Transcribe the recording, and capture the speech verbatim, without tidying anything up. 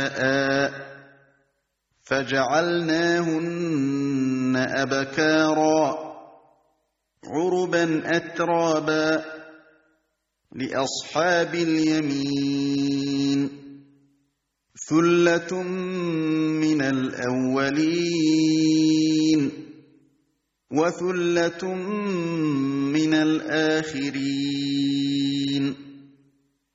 فجعلناهن أبكارا عربا أترابا لأصحاب اليمين ثلة من الأولين وثلة من الآخرين